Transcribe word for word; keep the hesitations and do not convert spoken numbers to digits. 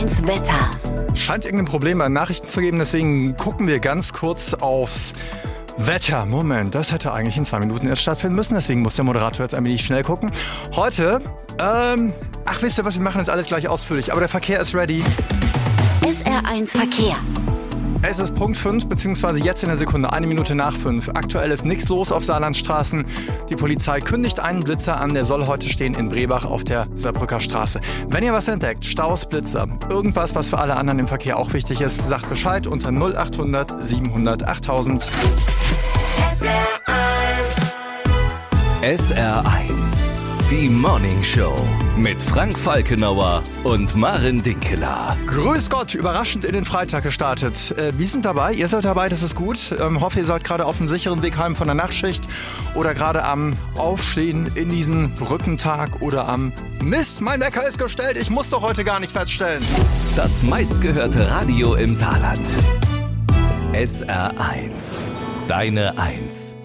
eins Wetter. Scheint irgendein Problem bei Nachrichten zu geben, deswegen gucken wir ganz kurz aufs Wetter. Moment, das hätte eigentlich in zwei Minuten erst stattfinden müssen, deswegen muss der Moderator jetzt ein wenig schnell gucken. Heute, ähm, ach wisst ihr was, wir machen das alles gleich ausführlich, aber der Verkehr ist ready. S R eins Verkehr. Es ist Punkt fünf, beziehungsweise jetzt in der Sekunde, eine Minute nach fünf. Aktuell ist nichts los auf Saarlandstraßen. Die Polizei kündigt einen Blitzer an, der soll heute stehen in Brebach auf der Saarbrücker Straße. Wenn ihr was entdeckt, Staus, Blitzer, irgendwas, was für alle anderen im Verkehr auch wichtig ist, sagt Bescheid unter null achthundert siebenhundert achttausend. S R eins. S R eins, die Morning Show mit Frank Falkenauer und Maren Dinkeler. Grüß Gott, überraschend in den Freitag gestartet. Äh, wir sind dabei, ihr seid dabei, das ist gut. Ähm, hoffe, ihr seid gerade auf dem sicheren Weg heim von der Nachtschicht oder gerade am Aufstehen in diesen Brückentag oder am Mist, mein Wecker ist gestellt, ich muss doch heute gar nicht feststellen. Das meistgehörte Radio im Saarland. S R eins, deine Eins.